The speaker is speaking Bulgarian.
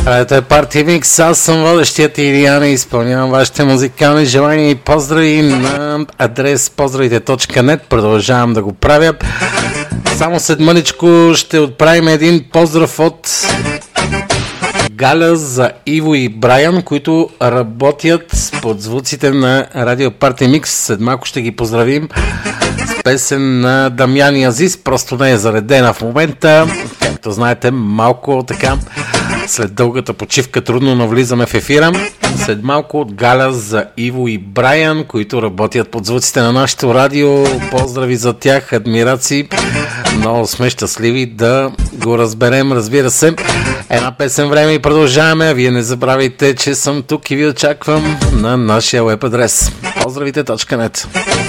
Това е Party Mix, аз съм водещият Илияна и изпълнявам вашите музикални желания и поздрави на адрес поздравите.net. Продължавам да го правя. Само след мъничко ще отправим един поздрав от Галя за Иво и Брайан, които работят под звуците на радио Party Mix. След малко ще ги поздравим с песен на Дамян и Азис. Просто не е заредена в момента. Както знаете, малко така след дългата почивка трудно навлизаме в ефира. След малко от Галя за Иво и Брайан, които работят под звуците на нашето радио. Поздрави за тях, адмирации. Много сме щастливи да го разберем, разбира се. Една песен време и продължаваме. А вие не забравяйте, че съм тук и ви очаквам на нашия веб адрес. Поздравите.net.